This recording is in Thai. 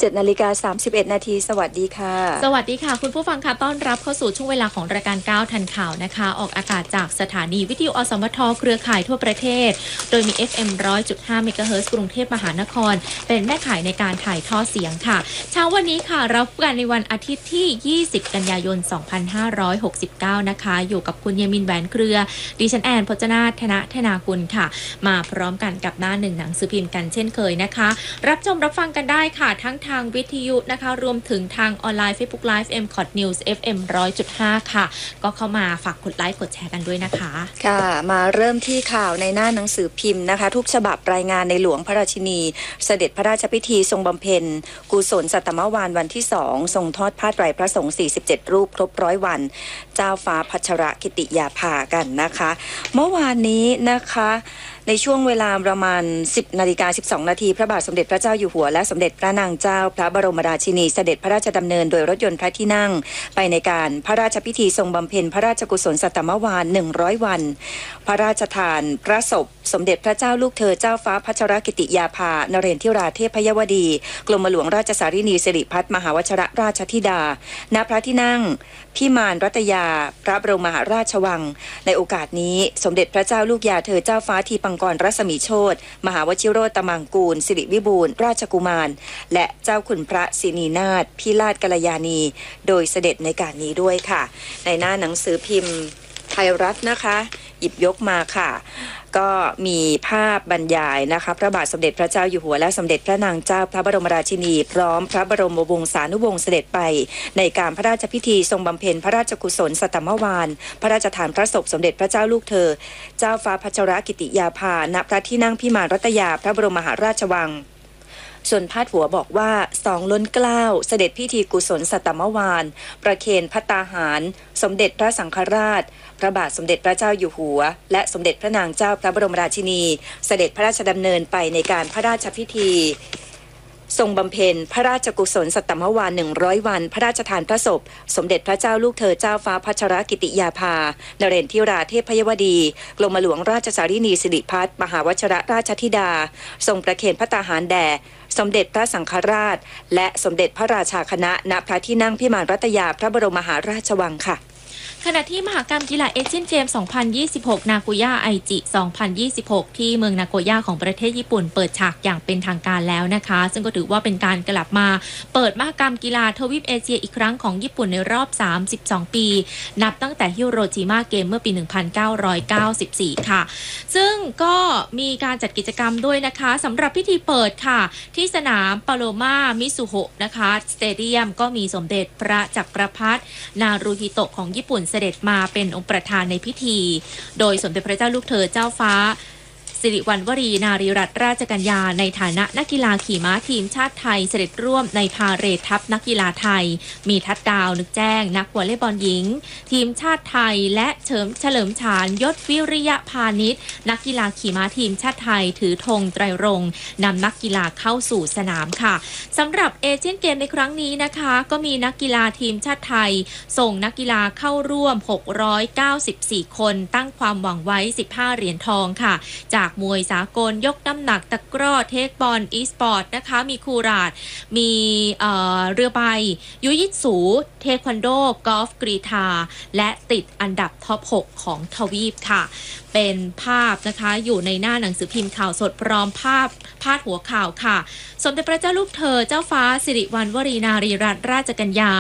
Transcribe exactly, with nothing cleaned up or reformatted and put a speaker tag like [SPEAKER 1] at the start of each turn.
[SPEAKER 1] เจ็ดนาฬิกาสามสิบเอ็ดนาทีสวัสดีค่ะ
[SPEAKER 2] สวัสดีค่ะคุณผู้ฟังค่ะต้อนรับเข้าสู่ช่วงเวลาของรายการก้าวทันข่าวนะคะออกอากาศจากสถานีวิทยุอสมทเครือข่ายทั่วประเทศโดยมี เอฟ เอ็ม หนึ่งร้อยจุดห้า เมกะเฮิรตซ์กรุงเทพมหานครเป็นแม่ข่ายในการถ่ายทอดเสียงค่ะเช้าวันนี้ค่ะรับกันในวันอาทิตย์ที่ยี่สิบกันยายนสองพันห้าร้อยหกสิบเก้านะคะอยู่กับคุณเยมินแหวนเครือดิฉันแอนพจนาถธนธนากุลค่ะมาพร้อมกันกับหน้าหนึ่งหนังสือพิมพ์กันเช่นเคยนะคะรับชมรับฟังกันได้ค่ะทั้งทางวิทยุนะคะรวมถึงทางออนไลน์ Facebook Live เอ็ม คอท News เอฟ เอ็ม หนึ่งร้อยจุดห้า ค่ะก็เข้ามาฝากกดไลค์กดแชร์กันด้วยนะคะ
[SPEAKER 1] ค่ะมาเริ่มที่ข่าวในหน้าหนังสือพิมพ์นะคะทุกฉบับรายงานในหลวงพระราชินีเสด็จพระราชพิธีทรงบำเพ็ญกุศลสัตตมวาลวันที่สองทรงทอดผ้าไตรพระสงฆ์สี่สิบเจ็ดรูปครบร้อยวันเจ้าฟ้าพัชรกิติยาภากันนะคะเมื่อวานนี้นะคะในช่วงเวลาประมาณ สิบนาฬิกาสิบสองนาทีพระบาทสมเด็จพระเจ้าอยู่หัวและสมเด็จพระนางเจ้าพระบรมราชินีเสด็จพระราชดำเนินโดยรถยนต์พระที่นั่งไปในการพระราชพิธีทรงบำเพ็ญพระราชกุศลสัตตมวาลหนึ่งร้อยวันพระราชทานพระศพสมเด็จพระเจ้าลูกเธอเจ้าฟ้าพัชรกิติยาภานเรนทิราเทพยวดีกรมหลวงราชสารินีสิริพัฒมหาวชิรราชธิดาณพระที่นั่งพิมานรัตยาพระบรมมหาราชวังในโอกาสนี้สมเด็จพระเจ้าลูกยาเธอเจ้าฟ้าทีปังกรรัศมีโชติมหาวชิโรตมังกูลสิริวิบูลย์ราชกุมารและเจ้าคุณพระศินีนาถพิราชกัลยาณีโดยเสด็จในการนี้ด้วยค่ะในหน้าหนังสือพิมพ์ไทยรัฐนะคะหยิบยกมาค่ะก็มีภาพบรรยายนะคะพระบาทสมเด็จพระเจ้าอยู่หัวและสมเด็จพระนางเจ้าพระบรมราชินีพร้อมพระบรมวงศานุวงศ์เสด็จไปในการพระราชพิธีทรงบำเพ็ญพระราชกุศลสัตตมวาลพระราชทานพระศพสมเด็จพระเจ้าลูกเธอเจ้าฟ้าพัชรกิติยาภาณพระที่นั่งพิมานรัตยาพระบรมมหาราชวังส่วนพาดหัวบอกว่าสองล้นเกล้าเสด็จพิธีกุศลสัตตมวาลประเคนภัตตาหารสมเด็จพระสังฆราชพระบาทสมเด็จพระเจ้าอยู่หัวและสมเด็จพระนางเจ้าพระบรมราชินีเสด็จพระราชดำเนินไปในการพระราชพิธีทรงบำเพ็ญพระราชกุศลสัตตมวาลหนึ่งร้อยวันพระราชทานพระศพสมเด็จพระเจ้าลูกเธอเจ้าฟ้าพัชรกิติยาภานเรนทิราเทพยวดีกรมหลวงราชสารินีสิริพัฒมหาวชิรราชธิดาทรงประเคนพระตาหารแด่สมเด็จพระสังฆราชและสมเด็จพระราชาคณะณพระที่นั่งพิมานรัตยาพระบรมมหาราชวังค่ะ
[SPEAKER 2] ขณะที่มหกรรมกีฬาเอเชียนเกม สองพันยี่สิบหก นาโกย่าไอจิ สองพันยี่สิบหก ที่เมืองนาโกย่าของประเทศญี่ปุ่นเปิดฉากอย่างเป็นทางการแล้วนะคะซึ่งก็ถือว่าเป็นการกลับมาเปิดมหกรรมกีฬาทวีปเอเชียอีกครั้งของญี่ปุ่นในรอบสามสิบสองปีนับตั้งแต่ฮิโรชิมาเกมเมื่อปี หนึ่งพันเก้าร้อยเก้าสิบสี่ ค่ะซึ่งก็มีการจัดกิจกรรมด้วยนะคะสำหรับพิธีเปิดค่ะที่สนามปาโลมามิซุโฮะนะคะสเตเดียมก็มีสมเด็จพระจักรพรรดินารูฮิโตะของญี่ปุ่นเสด็จมาเป็นองค์ประธานในพิธีโดยสมเด็จพระเจ้าลูกเธอเจ้าฟ้าสิริวัณวรีนารีรัตนราชกัญญาในฐานะนักกีฬาขี่ม้าทีมชาติไทยเสด็จร่วมในพาเหรดทัพนักกีฬาไทยมีทัดดาวนึกแจ้งนักวอลเลย์บอลหญิงทีมชาติไทยและเฉิมเฉลิมฉานยศวิริยะพาณิชย์นักกีฬาขี่ม้าทีมชาติไทยถือธงไตรรงค์นำนักกีฬาเข้าสู่สนามค่ะสำหรับเอเชียนเกมในครั้งนี้นะคะก็มีนักกีฬาทีมชาติไทยส่งนักกีฬาเข้าร่วมหกร้อยเก้าสิบสี่คนตั้งความหวังไว้สิบห้าเหรียญทองค่ะจากมวยสากลยกน้ำหนักตะกร้อเทคบอลอีสปอร์ตนะคะมีคูราดมีเอ่อเรือใบยูยิตสูเทควันโดกอล์ฟกรีฑาและติดอันดับท็อปหกของทวีปค่ะเป็นภาพนะคะอยู่ในหน้าหนังสือพิมพ์ข่าวสดพร้อมภาพพาดหัวข่าวค่ะสมเด็จพระเจ้าลูกเธอเจ้าฟ้าสิริวัณวรีนารีรัตนราชกัญญา